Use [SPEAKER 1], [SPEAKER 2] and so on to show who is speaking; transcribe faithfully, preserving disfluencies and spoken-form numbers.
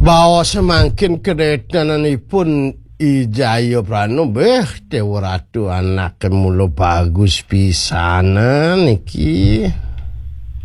[SPEAKER 1] Bahwa semakin keretananipun Ijaya Prana beh Dewa Ratu anak mulo bagus pisanan iki.